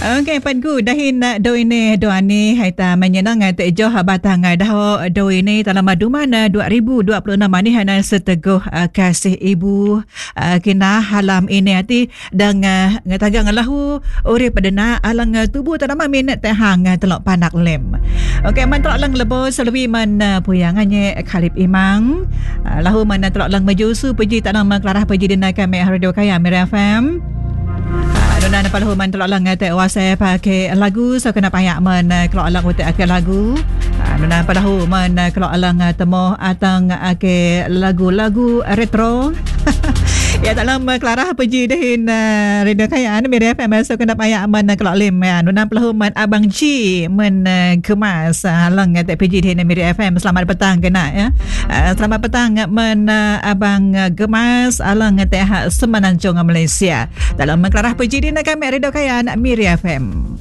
Okey, Panku dahin do ini doani haita menyenang te jo batang dah do ini dalam maduman 2026 ni hana seteguh kasih ibu kena halam ini hati dang ngatagang lahu urip padana alang tubuh tanama minat teh hang telok panak lem. Okey, man telok lang lebo selwi man puyangannya Khalib Imang lahu man telok lang majusu pergi tanam kelarah pergi dina kami radio kaya Mira FM. Dona na palahu man telok lang te wase pakai lagu so kena payak man kelok lang utek ake lagu. Dona palahu man kelok lang temo atang ake lagu-lagu retro. Ya dalam kelarah pergi dahin radio kayaan Mira FM so kena payak man kelok lim ya. Dona palahu man abang Ji man kemas lang te pergi dahin Mira FM. Selamat petang kena ya. Selamat petang man abang gemas alang te Semenanjung Malaysia. Dalam kelarah pergi di kami Radio Kayaan Mira FM.